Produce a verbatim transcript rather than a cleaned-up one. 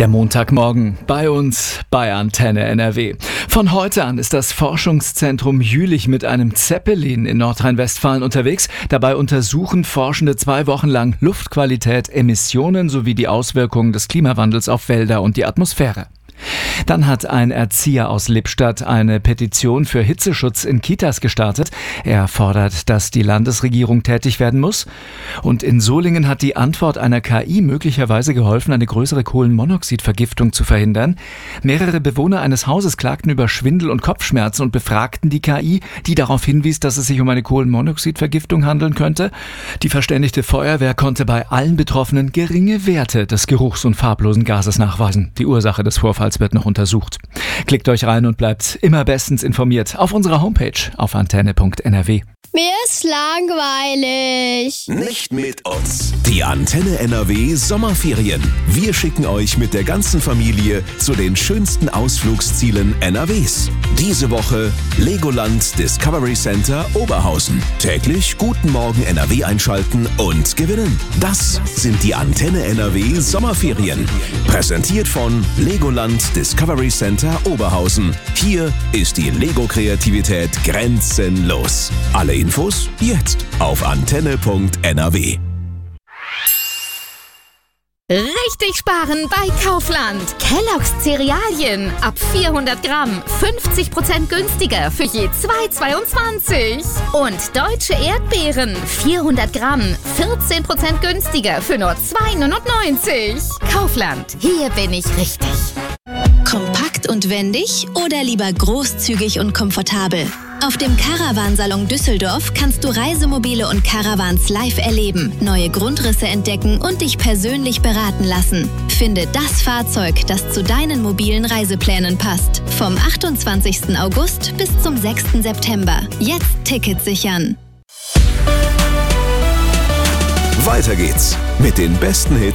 Der Montagmorgen bei uns bei Antenne N R W. Von heute an ist das Forschungszentrum Jülich mit einem Zeppelin in Nordrhein-Westfalen unterwegs. Dabei untersuchen Forschende zwei Wochen lang Luftqualität, Emissionen sowie die Auswirkungen des Klimawandels auf Wälder und die Atmosphäre. Dann hat ein Erzieher aus Lippstadt eine Petition für Hitzeschutz in Kitas gestartet. Er fordert, dass die Landesregierung tätig werden muss. Und in Solingen hat die Antwort einer K I möglicherweise geholfen, eine größere Kohlenmonoxidvergiftung zu verhindern. Mehrere Bewohner eines Hauses klagten über Schwindel und Kopfschmerzen und befragten die K I, die darauf hinwies, dass es sich um eine Kohlenmonoxidvergiftung handeln könnte. Die verständigte Feuerwehr konnte bei allen Betroffenen geringe Werte des geruchs- und farblosen Gases nachweisen. Die Ursache des Vorfalls wird noch untersucht. Klickt euch rein und bleibt immer bestens informiert auf unserer Homepage auf antenne punkt n r w. Mir ist langweilig. Nicht mit uns. Die Antenne N R W Sommerferien. Wir schicken euch mit der ganzen Familie zu den schönsten Ausflugszielen N R Ws. Diese Woche Legoland Discovery Center Oberhausen. Täglich Guten Morgen N R W einschalten und gewinnen. Das sind die Antenne N R W Sommerferien. Präsentiert von Legoland Discovery Center Oberhausen. Hier ist die Lego-Kreativität grenzenlos. Alle Infos jetzt auf antenne punkt n r w. Richtig sparen bei Kaufland. Kellogg's Cerealien ab vierhundert Gramm fünfzig Prozent günstiger für je zwei Euro zweiundzwanzig. Und deutsche Erdbeeren vierhundert Gramm vierzehn Prozent günstiger für nur zwei Euro neunundneunzig. Kaufland, hier bin ich richtig. Kompakt und wendig oder lieber großzügig und komfortabel? Auf dem Caravansalon Düsseldorf kannst du Reisemobile und Caravans live erleben, neue Grundrisse entdecken und dich persönlich beraten lassen. Finde das Fahrzeug, das zu deinen mobilen Reiseplänen passt. Vom achtundzwanzigsten August bis zum sechsten September. Jetzt Tickets sichern. Weiter geht's mit den besten Hits